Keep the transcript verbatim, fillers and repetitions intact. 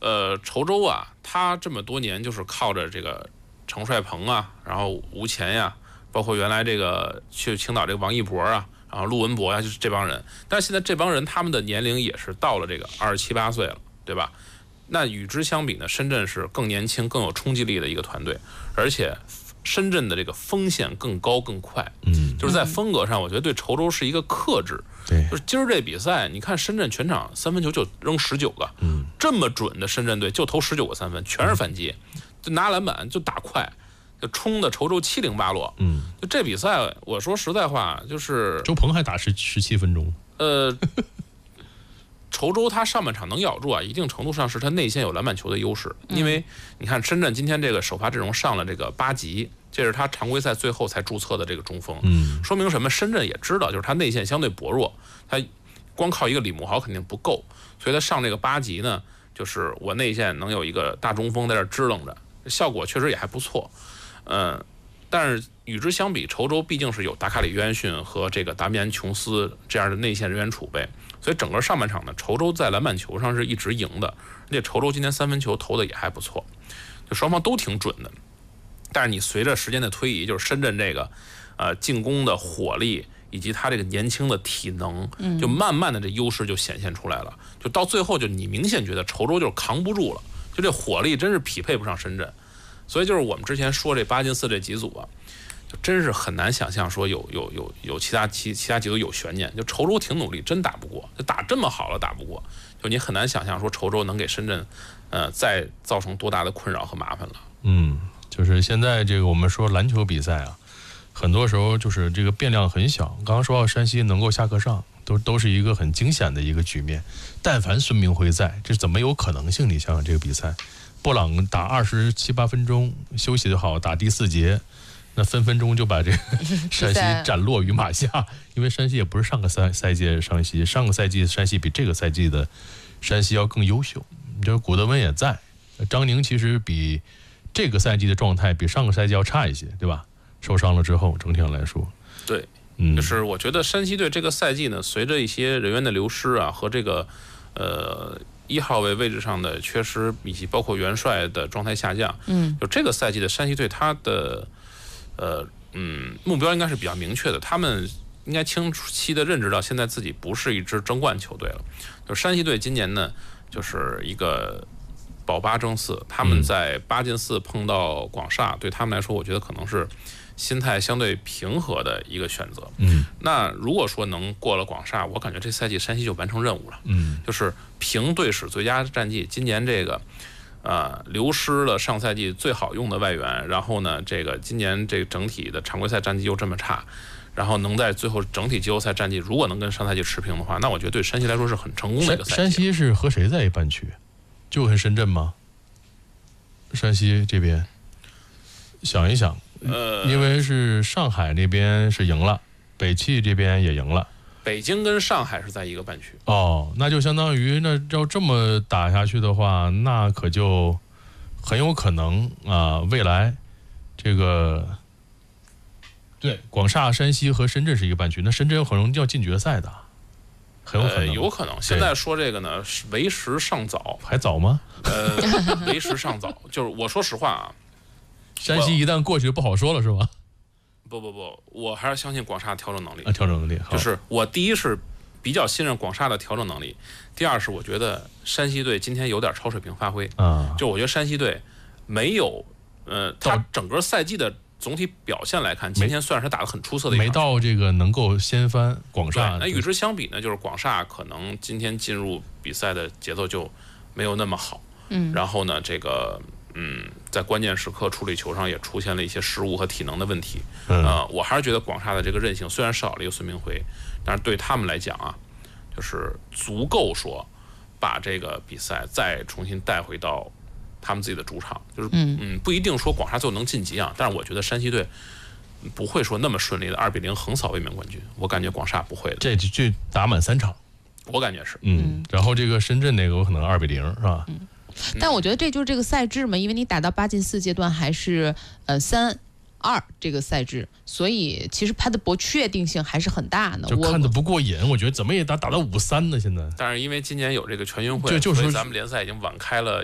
呃，稠州啊，他这么多年就是靠着这个程帅鹏啊，然后吴前呀，包括原来这个去青岛这个王一博啊，然后陆文博呀，就是这帮人。但是现在这帮人他们的年龄也是到了这个二十七八岁了，对吧？那与之相比呢，深圳是更年轻、更有冲击力的一个团队，而且深圳的这个锋线更高更快。嗯，就是在风格上，我觉得对稠州是一个克制。 对， 就是今儿这比赛，你看深圳全场三分球就扔十九个，嗯，这么准的深圳队就投十九个三分，全是反击，就拿篮板就打快，就冲的稠州七零八落。嗯，就这比赛，我说实在话，就是周鹏还打十十七分钟。 呃，稠州他上半场能咬住啊，一定程度上是他内线有篮板球的优势，因为你看深圳今天这个首发阵容上了这个八级。这是他常规赛最后才注册的这个中锋，嗯，说明什么？深圳也知道，就是他内线相对薄弱，他光靠一个李慕豪肯定不够，所以他上这个八级呢，就是我内线能有一个大中锋在这支棱着，效果确实也还不错，嗯，但是与之相比，稠州毕竟是有达卡里约翰逊和这个达米安琼斯这样的内线人员储备，所以整个上半场呢，稠州在篮板球上是一直赢的，而且稠州今天三分球投的也还不错，就双方都挺准的。但是你随着时间的推移，就是深圳这个，呃，进攻的火力以及他这个年轻的体能，就慢慢的这优势就显现出来了。就到最后，就你明显觉得稠州就是扛不住了，就这火力真是匹配不上深圳。所以就是我们之前说这八进四这几组啊，就真是很难想象说有有有有其他其其他几组有悬念。就稠州挺努力，真打不过，就打这么好了打不过，就你很难想象说稠州能给深圳，呃，再造成多大的困扰和麻烦了。 嗯。就是现在这个我们说篮球比赛啊，很多时候就是这个变量很小。刚刚说到山西能够下课上，都都是一个很惊险的一个局面。但凡孙明辉在，这怎么有可能性？你想想这个比赛，布朗打二十七八分钟休息就好，打第四节，那分分钟就把这个山西斩落于马下。因为山西也不是上个赛赛季山西，上个赛季山西比这个赛季的山西要更优秀。就是古德温也在，张宁其实比。这个赛季的状态比上个赛季要差一些，对吧？受伤了之后，整体上来说， 对，嗯，就是我觉得山西队这个赛季呢，随着一些人员的流失啊，和这个呃一号位位置上的缺失，以及包括元帅的状态下降，嗯，就这个赛季的山西队，他的呃嗯目标应该是比较明确的，他们应该清晰的认知到现在自己不是一支争冠球队了。就山西队今年呢，就是一个。保八争四，他们在八进四碰到广厦，对他们来说，我觉得可能是心态相对平和的一个选择。嗯，那如果说能过了广厦，我感觉这赛季山西就完成任务了。嗯，就是凭队史最佳战绩，今年这个呃流失了上赛季最好用的外援，然后呢，这个今年这个整体的常规赛战绩又这么差。然后能在最后整体季后赛战绩如果能跟上赛季持平的话，那我觉得对山西来说是很成功的一个赛季。 山西是和谁在一半区？就跟深圳吗？山西这边想一想，呃，因为是上海那边是赢了，北汽这边也赢了， 北京跟上海是在一个半区。 哦，那就相当于那要这么打下去的话，那可就很有可能啊、呃，未来这个对广厦、山西和深圳是一个半区，那深圳有可能要进决赛的。很有可能、 呃，有可能。现在说这个呢，是为时尚早， 还早吗？ 呃，为时尚早。就是我说实话啊， 山西一旦过去就不好说了，是吧？ 不不不，我还是相信广厦的调整能力。 啊，调整能力， 就是我第一是比较信任广厦的调整能力，第二是我觉得山西队今天有点超水平发挥啊。就我觉得山西队没有，呃，他整个赛季的。总体表现来看，今天算是他打得很出色的一场， 没到这个能够掀翻广厦。 那与之相比呢，就是广厦可能今天进入比赛的节奏就没有那么好。嗯，然后呢，这个嗯，在关键时刻处理球上也出现了一些失误和体能的问题。嗯，呃，我还是觉得广厦的这个韧性虽然少了一个孙明辉，但是对他们来讲啊，就是足够说把这个比赛再重新带回到。他们自己的主场，就是嗯嗯，不一定说广厦最后能晋级啊，但是我觉得山西队不会说那么顺利的二比零横扫卫冕冠军，我感觉广厦不会的。 这这打满三场， 我感觉是， 嗯，然后这个深圳那个有可能二比零是吧？ 嗯，但我觉得这就是这个赛制嘛，因为你打到八进四阶段还是呃三二这个赛制，所以其实它的不确定性还是很大的。 就看得不过瘾，我觉得怎么也打打到五三呢？现在， 但是因为今年有这个全运会， 就就是所以咱们联赛已经晚开了。